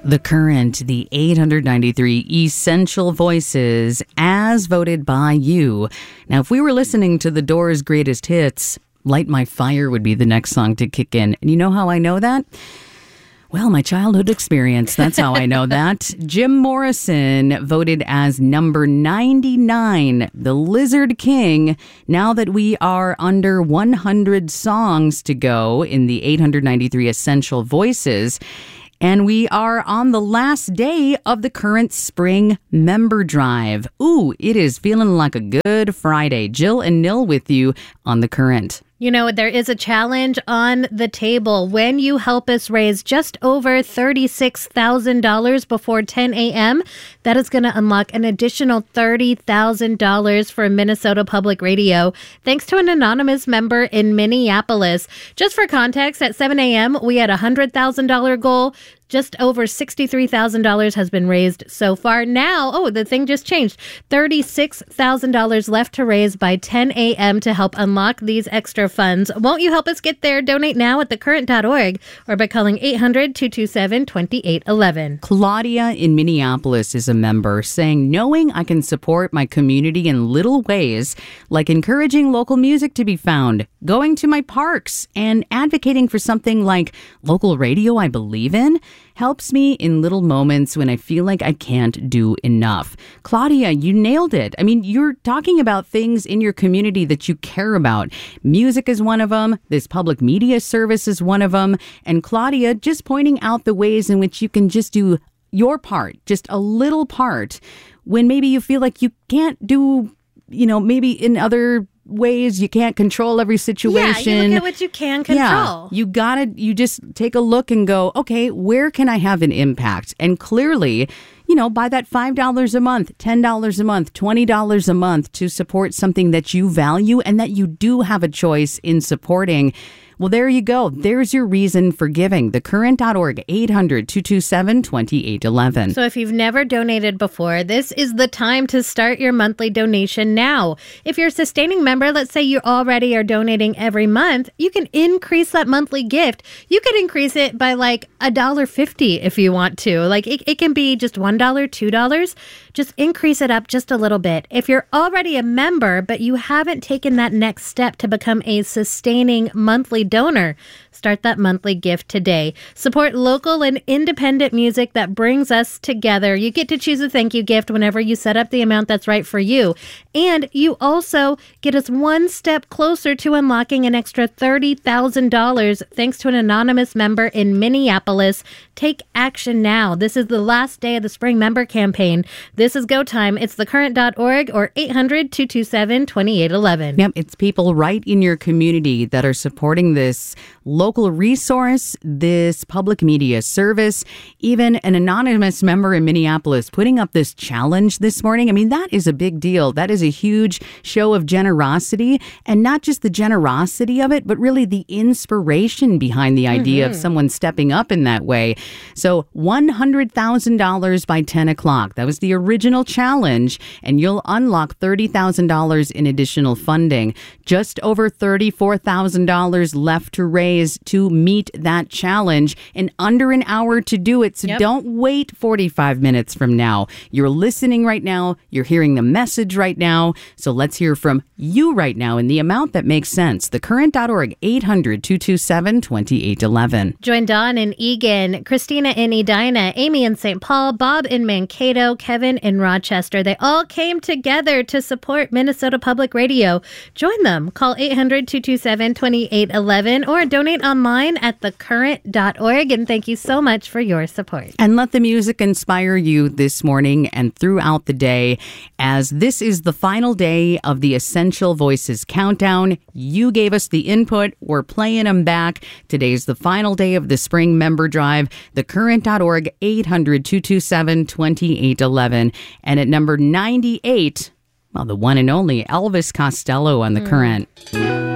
The Current, the 893 Essential Voices, as voted by you. Now, if we were listening to The Doors' greatest hits, Light My Fire would be the next song to kick in. And you know how I know that? Well, my childhood experience, that's how I know that. Jim Morrison voted as number 99, the Lizard King. Now that we are under 100 songs to go in the 893 Essential Voices, and we are on the last day of the Current Spring Member Drive. Ooh, it is feeling like a good Friday. Jill and Nil with you on The Current. You know, there is a challenge on the table. When you help us raise just over $36,000 before 10 a.m., that is going to unlock an additional $30,000 for Minnesota Public Radio, thanks to an anonymous member in Minneapolis. Just for context, at 7 a.m., we had a $100,000 goal. Just over $63,000 has been raised so far. Now, the thing just changed. $36,000 left to raise by 10 a.m. to help unlock these extra funds. Won't you help us get there? Donate now at thecurrent.org or by calling 800-227-2811. Claudia in Minneapolis is a member saying, knowing I can support my community in little ways, like encouraging local music to be found, going to my parks, and advocating for something like local radio I believe in, helps me in little moments when I feel like I can't do enough. Claudia, you nailed it. I mean, you're talking about things in your community that you care about. Music is one of them. This public media service is one of them. And Claudia, just pointing out the ways in which you can just do your part, just a little part, when maybe you feel like you can't do, maybe in other ways you can't control every situation. Yeah, you look at what you can control. Yeah, you just take a look and go, okay, where can I have an impact? And clearly, buy that $5 a month, $10 a month, $20 a month to support something that you value and that you do have a choice in supporting. Well, there you go. There's your reason for giving. Thecurrent.org, 800-227-2811. So if you've never donated before, this is the time to start your monthly donation now. If you're a sustaining member, let's say you already are donating every month, you can increase that monthly gift. You could increase it by like $1.50 if you want to. Like it can be just $1, $2. Just increase it up just a little bit. If you're already a member, but you haven't taken that next step to become a sustaining monthly donor, start that monthly gift today. Support local and independent music that brings us together. You get to choose a thank you gift whenever you set up the amount that's right for you. And you also get us one step closer to unlocking an extra $30,000 thanks to an anonymous member in Minneapolis. Take action now. This is the last day of the spring member campaign. This is go time. It's thecurrent.org or 800-227-2811. Yep, it's people right in your community that are supporting this local resource, this public media service, even an anonymous member in Minneapolis putting up this challenge this morning. I mean, that is a big deal. That is a huge show of generosity, and not just the generosity of it, but really the inspiration behind the idea of someone stepping up in that way. So $100,000 by 10 o'clock. That was the original challenge, and you'll unlock $30,000 in additional funding. Just over $34,000 left to raise to meet that challenge, and under an hour to do it. So don't wait 45 minutes from now. You're listening right now. You're hearing the message right now. So let's hear from you right now in the amount that makes sense. Thecurrent.org, 800-227-2811. Join Dawn in Eagan, Christina in Edina, Amy in St. Paul, Bob in Mankato, Kevin in Rochester. They all came together to support Minnesota Public Radio. Join them. Call 800-227-2811 or donate online at thecurrent.org. And thank you so much for your support. And let the music inspire you this morning and throughout the day, as this is the final day of the Essential Voices Countdown. You gave us the input. We're playing them back. Today's the final day of the spring member drive. Thecurrent.org, 800-227-2811. And at number 98, well, the one and only Elvis Costello on The Current.